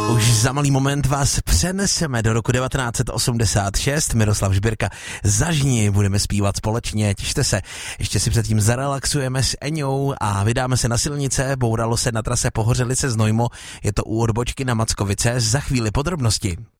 Už za malý moment vás přeneseme do roku 1986. Miroslav Žbírka, Zažni, budeme zpívat společně, těšte se. Ještě si předtím zarelaxujeme s Eňou a vydáme se na silnice. Bouralo se na trase Pohořelice Znojmo, je to u odbočky na Mackovice. Za chvíli podrobnosti.